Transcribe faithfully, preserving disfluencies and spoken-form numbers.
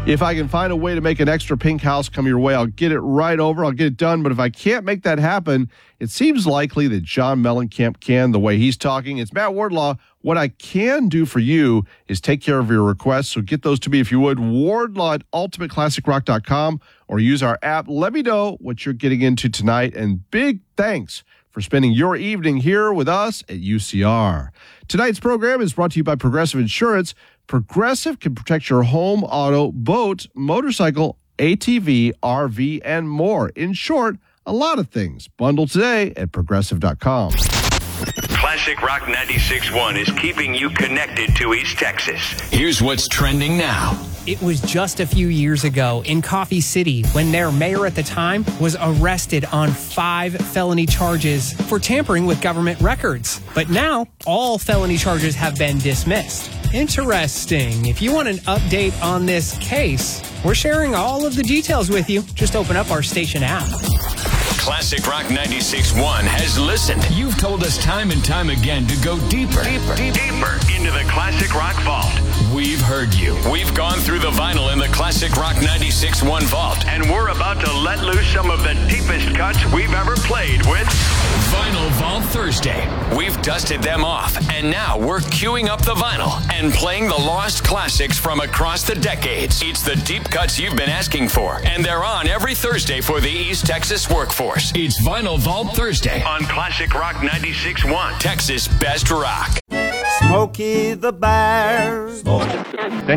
If I can find a way to make an extra pink house come your way, I'll get it right over. I'll get it done. But if I can't make that happen, it seems likely that John Mellencamp can, the way he's talking. It's Matt Wardlaw. What I can do for you is take care of your requests. So get those to me if you would. Wardlaw at ultimate classic rock dot com or use our app. Let me know what you're getting into tonight. And big thanks for spending your evening here with us at U C R. Tonight's program is brought to you by Progressive Insurance. Progressive can protect your home, auto, boat, motorcycle, A T V, R V, and more. In short, a lot of things. Bundle today at progressive dot com. Classic Rock ninety-six point one is keeping you connected to East Texas. Here's what's trending now. It was just a few years ago in Coffee City when their mayor at the time was arrested on five felony charges for tampering with government records. But now, all felony charges have been dismissed. Interesting. If you want an update on this case, we're sharing all of the details with you. Just open up our station app. Classic Rock ninety-six point one has listened. You've told us time and time again to go deeper. Deeper, deeper into the Classic Rock Vault. We've heard you. We've gone through the vinyl in the Classic Rock ninety-six point one vault. And we're about to let loose some of the deepest cuts we've ever played with Vinyl Vault Thursday. We've dusted them off, and now we're queuing up the vinyl and playing the lost classics from across the decades. It's the deep cuts you've been asking for, and they're on every Thursday for the East Texas workforce. It's Vinyl Vault Thursday on Classic Rock ninety-six point one. Texas Best Rock. Smokey the Bear. Then